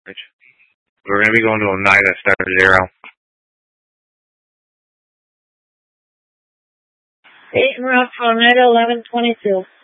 We're going to be going to Oneida, star 0. Eight en route to Oneida, 1122.